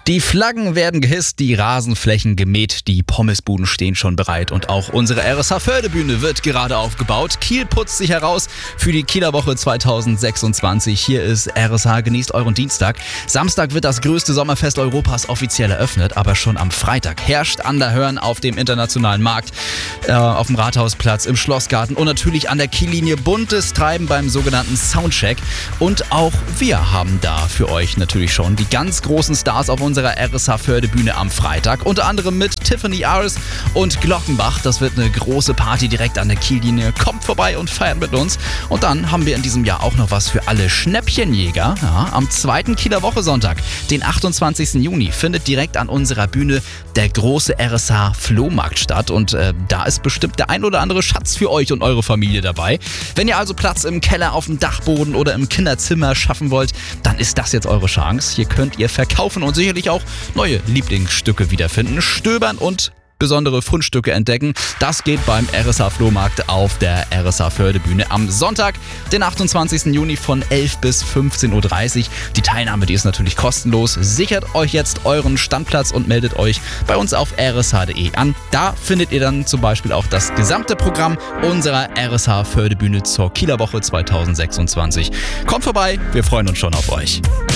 Die Flaggen werden gehisst, die Rasenflächen gemäht, die Pommesbuden stehen schon bereit und auch unsere RSH Fördebühne wird gerade aufgebaut. Kiel putzt sich heraus für die Kieler Woche 2026. Hier ist RSH, genießt euren Dienstag. Samstag wird das größte Sommerfest Europas offiziell eröffnet, aber schon am Freitag herrscht Anderhörn auf dem internationalen Markt, auf dem Rathausplatz, im Schlossgarten und natürlich an der Kiellinie buntes Treiben beim sogenannten Soundcheck. Und auch wir haben da für euch natürlich schon die ganz großen Stars auf unserer RSH Fördebühne am Freitag. Unter anderem mit Tiffany Aris und Glockenbach. Das wird eine große Party direkt an der Kiellinie. Kommt vorbei und feiert mit uns. Und dann haben wir in diesem Jahr auch noch was für alle Schnäppchenjäger. Ja, am zweiten Kieler Woche Sonntag, den 28. Juni, findet direkt an unserer Bühne der große RSH Flohmarkt statt. Und da ist bestimmt der ein oder andere Schatz für euch und eure Familie dabei. Wenn ihr also Platz im Keller, auf dem Dachboden oder im Kinderzimmer schaffen wollt, dann ist das jetzt eure Chance. Hier könnt ihr verkaufen und sicherlich auch neue Lieblingsstücke wiederfinden, stöbern und besondere Fundstücke entdecken. Das geht beim RSH Flohmarkt auf der RSH Fördebühne am Sonntag, den 28. Juni von 11 bis 15.30 Uhr. Die Teilnahme, die ist natürlich kostenlos. Sichert euch jetzt euren Standplatz und meldet euch bei uns auf rsh.de an. Da findet ihr dann zum Beispiel auch das gesamte Programm unserer RSH Fördebühne zur Kieler Woche 2026. Kommt vorbei, wir freuen uns schon auf euch.